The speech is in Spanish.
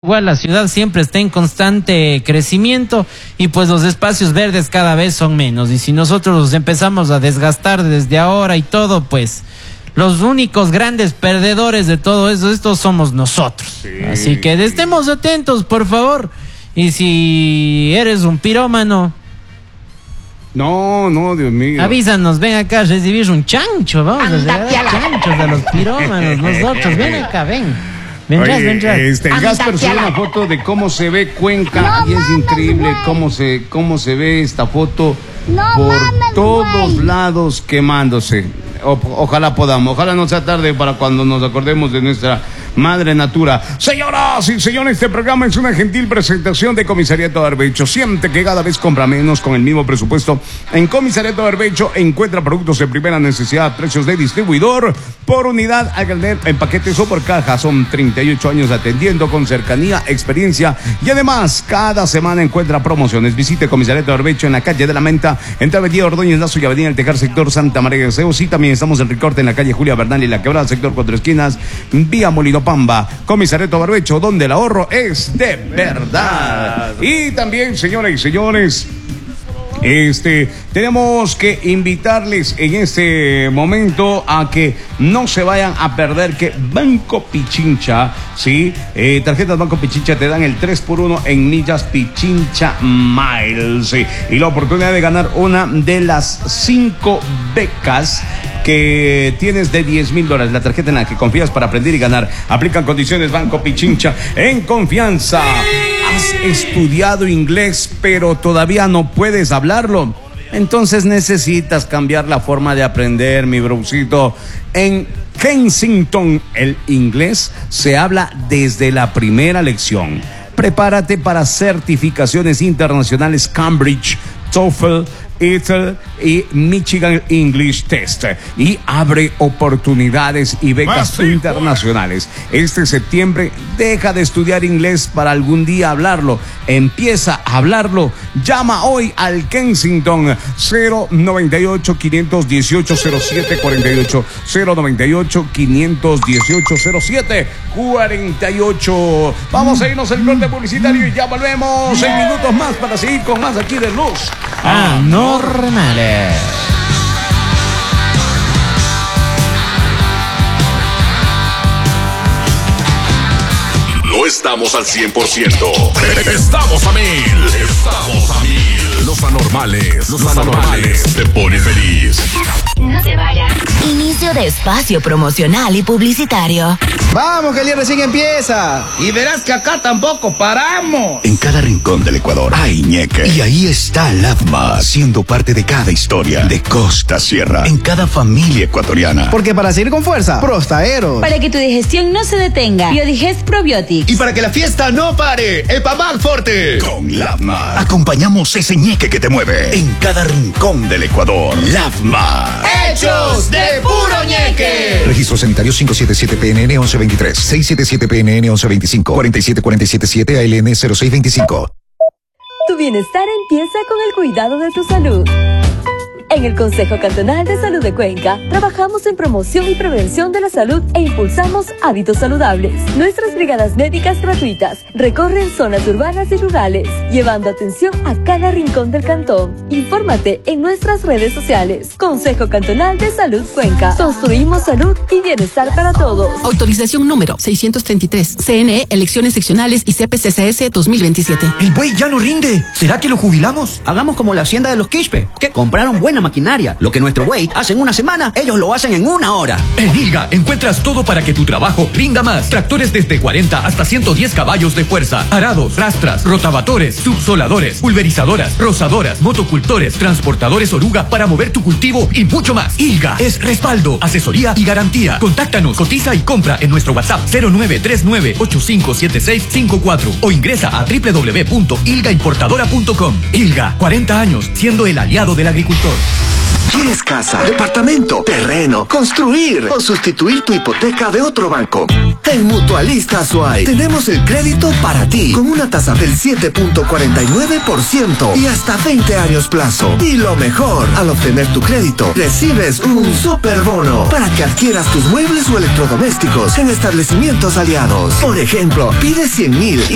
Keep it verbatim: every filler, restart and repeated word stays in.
Igual la ciudad siempre está en constante crecimiento y pues los espacios verdes cada vez son menos, y si nosotros los empezamos a desgastar desde ahora y todo, pues los únicos grandes perdedores de todo eso, estos somos nosotros. Sí. Así que estemos atentos, por favor. Y si eres un pirómano, no, no, Dios mío, avísanos, ven acá a recibir un chancho, vamos a regalar chanchos a los pirómanos, nosotros, ven acá, ven. Vendrás, Oye, vendrás. Este, Gasper subió una foto de cómo se ve Cuenca, no, y es mames, increíble güey. cómo se cómo se ve esta foto no, por mames, todos güey. lados quemándose. O, ojalá podamos, ojalá no sea tarde para cuando nos acordemos de nuestra madre natura. Señoras y señores, este programa es una gentil presentación de Comisariato Barbecho. Siente que cada vez compra menos con el mismo presupuesto. En Comisariato Barbecho encuentra productos de primera necesidad a precios de distribuidor por unidad al granel, en paquetes o por caja. Son treinta y ocho años atendiendo con cercanía, experiencia, y además cada semana encuentra promociones. Visite Comisariato Barbecho en la calle de la Menta, entre Avenida Ordóñez Lazo y Avenida El Tejar, sector Santa María de Zeus, y también estamos en Ricorte en la calle Julia Bernal y la Quebrada, sector Cuatro Esquinas, vía Molino Pamba. Comisariato Barbecho, donde el ahorro es de verdad. Y también, señoras y señores, Este, tenemos que invitarles en este momento a que no se vayan a perder que Banco Pichincha, sí, eh, tarjetas Banco Pichincha te dan el tres por uno en millas Pichincha Miles, sí, y la oportunidad de ganar una de las cinco becas que tienes de diez mil dólares, la tarjeta en la que confías para aprender y ganar. Aplican condiciones Banco Pichincha en confianza. ¿Has estudiado inglés pero todavía no puedes hablarlo? Entonces necesitas cambiar la forma de aprender, mi brocito. En Kensington el inglés se habla desde la primera lección. Prepárate para certificaciones internacionales Cambridge, TOEFL, E T L y Michigan English Test, y abre oportunidades y becas internacionales. Este septiembre deja de estudiar inglés para algún día hablarlo. Empieza a hablarlo. Llama hoy al Kensington cero noventa y ocho, quinientos dieciocho, cero siete cuarenta y ocho, cero noventa y ocho, quinientos dieciocho, cero siete cuarenta y ocho. Vamos a irnos al corte publicitario y ya volvemos en minutos más para seguir con más aquí de Luz Anormales. No estamos al cien por ciento. Estamos a mil. Estamos a mil. Los anormales. Los anormales te pone feliz. No te vayas. Inicio de espacio promocional y publicitario. Vamos, que el día recién empieza. Y verás que acá tampoco paramos. En cada rincón del Ecuador hay ñeque. Y ahí está Lavma, siendo parte de cada historia, de costa a sierra, en cada familia ecuatoriana. Porque para seguir con fuerza, Prostaeros. Para que tu digestión no se detenga, Biodigest Probiotics. Y para que la fiesta no pare, Epamal Forte. Con Lavma acompañamos ese ñeque que te mueve en cada rincón del Ecuador. Lavma. ¡Hechos de puro ñeque! Registro sanitario cinco siete siete P N N once veintitrés, seis siete siete P N N once veinticinco, cuatro siete cuatro siete siete A L N cero seis veinticinco. Tu bienestar empieza con el cuidado de tu salud. En el Consejo Cantonal de Salud de Cuenca, trabajamos en promoción y prevención de la salud e impulsamos hábitos saludables. Nuestras brigadas médicas gratuitas recorren zonas urbanas y rurales, llevando atención a cada rincón del cantón. Infórmate en nuestras redes sociales. Consejo Cantonal de Salud Cuenca. Construimos salud y bienestar para todos. Autorización número seiscientos treinta y tres. C N E, elecciones seccionales y C P C C S dos mil veintisiete. El buey ya no rinde. ¿Será que lo jubilamos? Hagamos como la hacienda de los Quispe, que compraron buena maquinaria. Lo que nuestro buey hace en una semana, ellos lo hacen en una hora. En ILGA encuentras todo para que tu trabajo rinda más. Tractores desde cuarenta hasta ciento diez caballos de fuerza, arados, rastras, rotavatores, subsoladores, pulverizadoras, rozadoras, motocultores, transportadores oruga para mover tu cultivo y mucho más. ILGA es respaldo, asesoría y garantía. Contáctanos, cotiza y compra en nuestro WhatsApp cero nueve tres nueve ocho cinco siete seis cinco cuatro o ingresa a doble u doble u doble u punto ilga importadora punto com. ILGA, cuarenta años siendo el aliado del agricultor. ¿Quieres casa, departamento, terreno, construir o sustituir tu hipoteca de otro banco? En Mutualista Suay tenemos el crédito para ti con una tasa del siete punto cuarenta y nueve por ciento y hasta veinte años plazo. Y lo mejor, al obtener tu crédito, recibes un super bono para que adquieras tus muebles o electrodomésticos en establecimientos aliados. Por ejemplo, pide cien mil